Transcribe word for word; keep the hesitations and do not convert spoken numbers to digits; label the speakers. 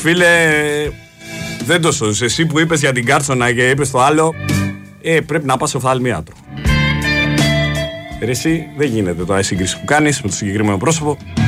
Speaker 1: φίλε, δεν το σώζεις. Εσύ που είπες για την Κάρτσονα και είπες το άλλο, ε, πρέπει να πας σε οφθαλμίατρο. Ρε εσύ, δεν γίνεται τώρα η σύγκριση που κάνεις με το συγκεκριμένο πρόσωπο.